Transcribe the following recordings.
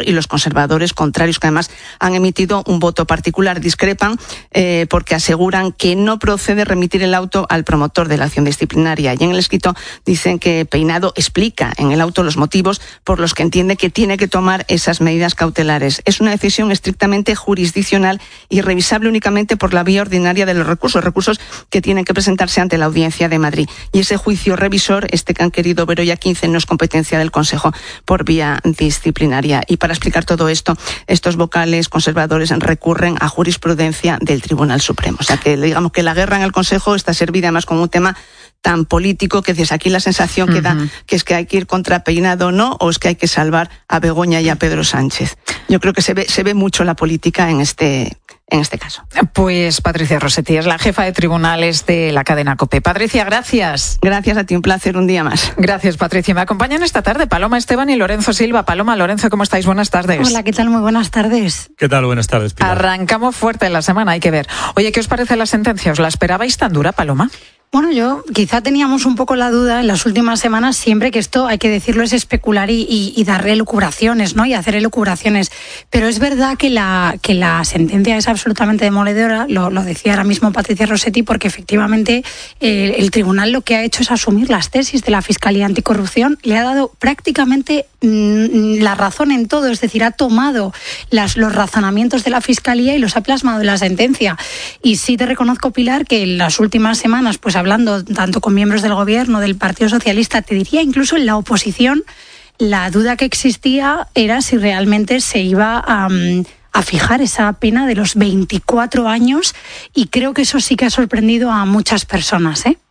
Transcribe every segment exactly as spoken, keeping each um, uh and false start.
y los conservadores contrarios, que además han emitido un voto particular. Discrepan eh, porque aseguran que no procede remitir el auto al promotor de la acción disciplinaria. Y en el escrito dicen que Peinado explica en el auto los motivos por los que entiende que tiene que tomar esas medidas cautelares. Es una decisión estrictamente jurisdiccional y revisable únicamente por la vía ordinaria de los recursos, recursos que tienen que presentarse ante la Audiencia de Madrid. Y ese juicio revisor, este que han querido Beroya quince, no es competencia del Consejo por vía disciplinaria. Y para explicar todo esto, estos vocales conservadores recurren a jurisprudencia del Tribunal Supremo. O sea que digamos que la guerra en el Consejo está servida además con un tema tan político que desde aquí la sensación que da uh-huh. que es que hay que ir contra Peinado, ¿no? O es que hay que salvar a Begoña y a Pedro Sánchez. Yo creo que se ve, se ve mucho la política en este, en este caso. Pues Patricia Rossetti es la jefa de tribunales de la cadena COPE. Patricia, gracias. Gracias a ti, un placer, un día más. Gracias, Patricia. Me acompañan esta tarde Paloma Esteban y Lorenzo Silva. Paloma, Lorenzo, ¿cómo estáis? Buenas tardes. Hola, ¿qué tal? Muy buenas tardes. ¿Qué tal? Buenas tardes, Pilar. Arrancamos fuerte en la semana, hay que ver. Oye, ¿qué os parece la sentencia? ¿Os la esperabais tan dura, Paloma? Bueno, yo quizá teníamos un poco la duda en las últimas semanas, siempre que esto, hay que decirlo, es especular y, y, y dar elucubraciones, ¿no? Y hacer elucubraciones. Pero es verdad que la, que la sentencia es absolutamente demoledora, lo, lo decía ahora mismo Patricia Rossetti, porque efectivamente eh, el tribunal lo que ha hecho es asumir las tesis de la Fiscalía Anticorrupción, le ha dado prácticamente mmm, la razón en todo, es decir, ha tomado las, los razonamientos de la Fiscalía y los ha plasmado en la sentencia. Y sí te reconozco, Pilar, que en las últimas semanas, pues hablando tanto con miembros del gobierno, del Partido Socialista, te diría incluso en la oposición, la duda que existía era si realmente se iba a, a fijar esa pena de los veinticuatro años, y creo que eso sí que ha sorprendido a muchas personas, ¿eh?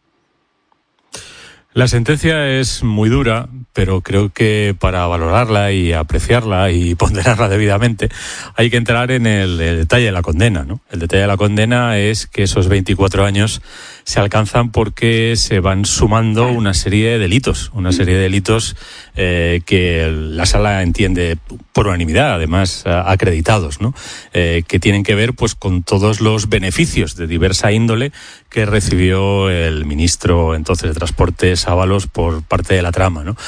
La sentencia es muy dura, pero creo que para valorarla y apreciarla y ponderarla debidamente hay que entrar en el, el detalle de la condena, ¿no? El detalle de la condena es que esos veinticuatro años se alcanzan porque se van sumando una serie de delitos, una serie de delitos eh, que la sala entiende por unanimidad, además acreditados, ¿no? Eh, que tienen que ver pues con todos los beneficios de diversa índole que recibió el ministro entonces de Transportes, Ábalos, por parte de la trama, ¿no?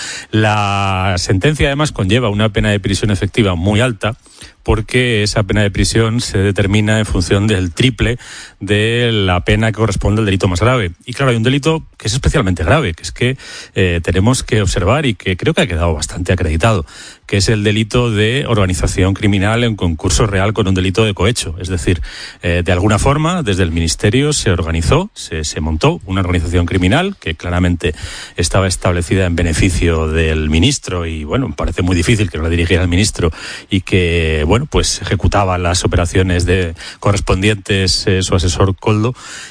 La sentencia además conlleva una pena de prisión efectiva muy alta, porque esa pena de prisión se determina en función del triple de la pena que corresponde al delito más grave. Y claro, hay un delito que es especialmente grave, que es que eh, tenemos que observar y que creo que ha quedado bastante acreditado, que es el delito de organización criminal en concurso real con un delito de cohecho. Es decir, eh, de alguna forma, desde el Ministerio se organizó, se, se montó una organización criminal que claramente estaba establecida en beneficio del ministro y, bueno, me parece muy difícil que no la dirigiera el ministro y que, bueno, Bueno, pues ejecutaba las operaciones de correspondientes eh, su asesor Koldo,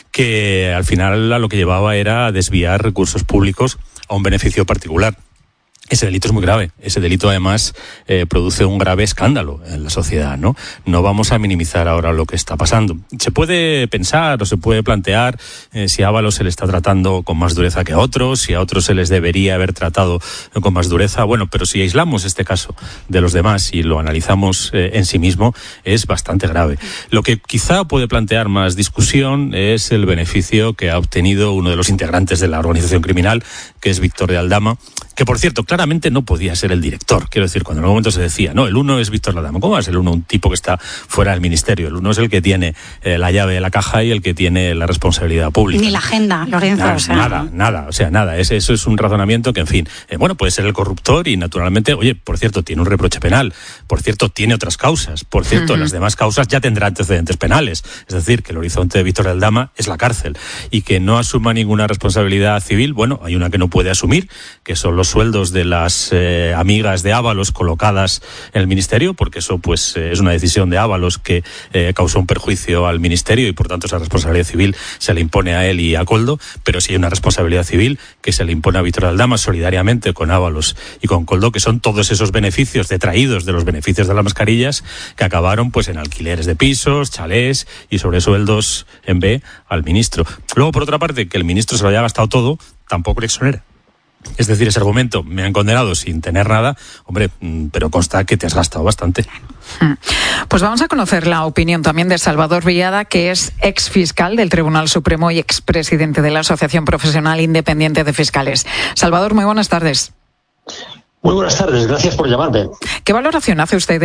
que al final a lo que llevaba era desviar recursos públicos a un beneficio particular. Ese delito es muy grave. Ese delito además eh, produce un grave escándalo en la sociedad, ¿no? No vamos a minimizar ahora lo que está pasando. Se puede pensar o se puede plantear eh, si a Ábalos se le está tratando con más dureza que a otros, si a otros se les debería haber tratado con más dureza. Bueno, pero si aislamos este caso de los demás y lo analizamos eh, en sí mismo, es bastante grave. Lo que quizá puede plantear más discusión es el beneficio que ha obtenido uno de los integrantes de la organización criminal, que es Víctor de Aldama, que por cierto, claramente no podía ser el director. Quiero decir, cuando en algún momento se decía, no, el uno es Víctor de Aldama. ¿Cómo va a ser el uno un tipo que está fuera del ministerio? El uno es el que tiene eh, la llave de la caja y el que tiene la responsabilidad pública. Ni la agenda, Lorenzo. Nada, o sea, nada, nada, o sea, nada. Es, eso es un razonamiento que, en fin, eh, bueno, puede ser el corruptor y naturalmente, oye, por cierto, tiene un reproche penal. Por cierto, tiene otras causas. Por cierto, uh-huh. las demás causas ya tendrán antecedentes penales. Es decir, que el horizonte de Víctor de Aldama es la cárcel y que no asuma ninguna responsabilidad civil. Bueno, hay una que no puede asumir, que son los sueldos de las eh, amigas de Ábalos colocadas en el ministerio, porque eso pues eh, es una decisión de Ábalos que eh, causó un perjuicio al ministerio y por tanto esa responsabilidad civil se le impone a él y a Koldo, pero sí hay una responsabilidad civil que se le impone a Víctor de Aldama solidariamente con Ábalos y con Koldo, que son todos esos beneficios detraídos de los beneficios de las mascarillas que acabaron pues en alquileres de pisos, chalés y sobresueldos en B al ministro. Luego, por otra parte, que el ministro se lo haya gastado todo, tampoco le exonera. Es decir, ese argumento, me han condenado sin tener nada, hombre, pero consta que te has gastado bastante. Pues vamos a conocer la opinión también de Salvador Villada, que es ex fiscal del Tribunal Supremo y expresidente de la Asociación Profesional Independiente de Fiscales. Salvador, muy buenas tardes. Muy buenas tardes, gracias por llamarme. ¿Qué valoración hace usted